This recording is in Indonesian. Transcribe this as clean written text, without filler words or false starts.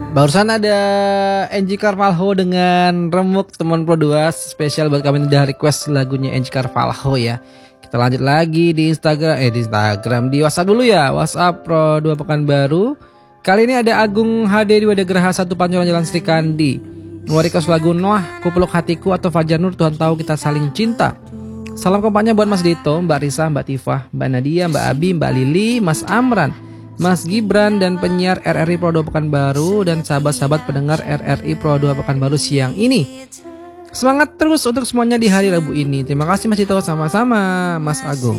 Barusan ada Angie Carvalho dengan Remuk Teman Pro 2 spesial buat kami, udah request lagunya Angie Carvalho ya. Kita lanjut lagi di Instagram di WhatsApp dulu ya. WhatsApp Pro 2 Pekanbaru. Kali ini ada Agung HD di Wadagraha 1 Pancoran Jalan Sri Kandi. Request lagu Noah Kupeluk Hatiku atau Fajar Nur Tuhan Tahu Kita Saling Cinta. Salam kompaknya buat Mas Dito, Mbak Risa, Mbak Tifah, Mbak Nadia, Mbak Abi, Mbak Lili, Mas Amran, Mas Gibran dan penyiar RRI Pro 2 Pekanbaru dan sahabat-sahabat pendengar RRI Pro 2 Pekanbaru siang ini. Semangat terus untuk semuanya di hari Rabu ini. Terima kasih Mas Dito, sama-sama Mas Agung.